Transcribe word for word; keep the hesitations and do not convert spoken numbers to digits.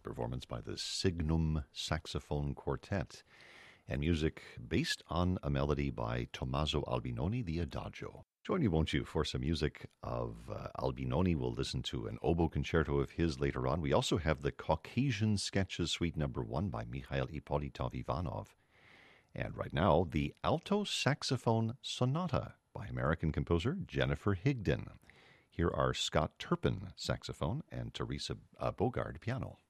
performance by the Signum Saxophone Quartet, and music based on a melody by Tommaso Albinoni, the Adagio. Join me, won't you, for some music of uh, Albinoni. We'll listen to an oboe concerto of his later on. We also have the Caucasian Sketches Suite Number One by Mikhail Ippolitov Ivanov. And right now, the Alto Saxophone Sonata by American composer Jennifer Higdon. Here are Scott Turpin, saxophone, and Teresa uh, Bogard, piano.